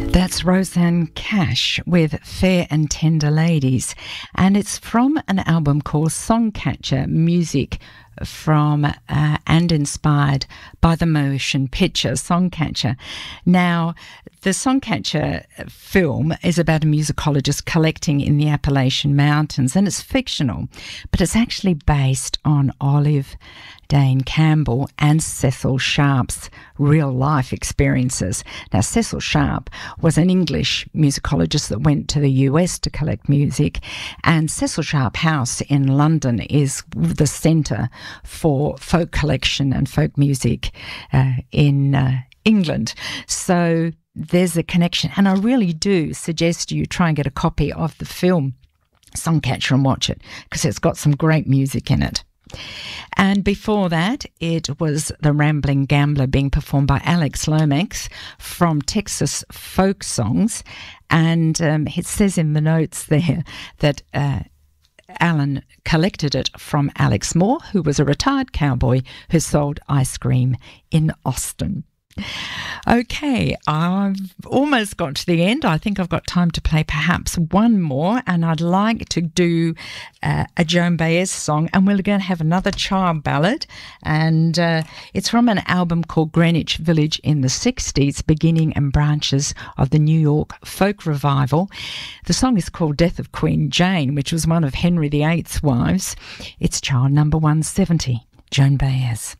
That's Rosanne Cash with Fair and Tender Ladies, and it's from an album called Songcatcher, music from and inspired by the motion picture Songcatcher. Now, the Songcatcher film is about a musicologist collecting in the Appalachian Mountains, and it's fictional, but it's actually based on Olive Dane Campbell and Cecil Sharp's real-life experiences. Now, Cecil Sharp was an English musicologist that went to the US to collect music, and Cecil Sharp House in London is the centre for folk collection and folk music in England. So there's a connection, and I really do suggest you try and get a copy of the film Songcatcher and watch it, because it's got some great music in it. And before that, it was The Rambling Gambler being performed by Alex Lomax from Texas Folk Songs. And it says in the notes there that Alan collected it from Alex Moore, who was a retired cowboy who sold ice cream in Austin. Okay, I've almost got to the end. I think I've got time to play perhaps one more, and I'd like to do a Joan Baez song, and we're going to have another child ballad, and it's from an album called Greenwich Village in the 60s, Beginning and Branches of the New York Folk Revival. The song is called Death of Queen Jane, which was one of Henry VIII's wives. It's child number 170, Joan Baez.